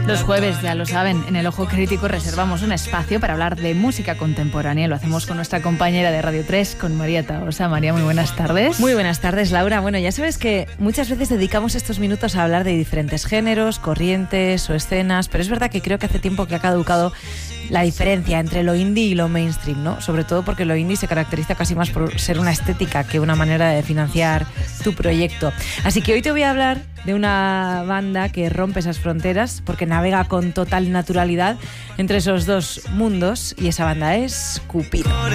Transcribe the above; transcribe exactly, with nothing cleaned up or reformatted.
Los jueves, ya lo saben, en El Ojo Crítico reservamos un espacio para hablar de música contemporánea. Lo hacemos con nuestra compañera de Radio tres, con María Tahosa. María, muy buenas tardes. Muy buenas tardes, Laura. Bueno, ya sabes que muchas veces dedicamos estos minutos a hablar de diferentes géneros, corrientes o escenas, pero es verdad que creo que hace tiempo que ha caducado la diferencia entre lo indie y lo mainstream, ¿no? Sobre todo porque lo indie se caracteriza casi más por ser una estética que una manera de financiar tu proyecto. Así que hoy te voy a hablar de una banda que rompe esas fronteras porque navega con total naturalidad entre esos dos mundos, y esa banda es Cupido.